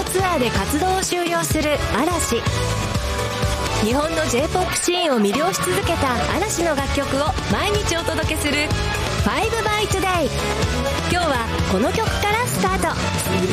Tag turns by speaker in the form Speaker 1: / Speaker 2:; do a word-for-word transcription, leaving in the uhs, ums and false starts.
Speaker 1: ツアーで活動を終了する嵐。日本の J-ポップ シーンを魅了し続けた嵐の楽曲を毎日お届けするファイブバイトゥデイ。今日はこの曲からスタート。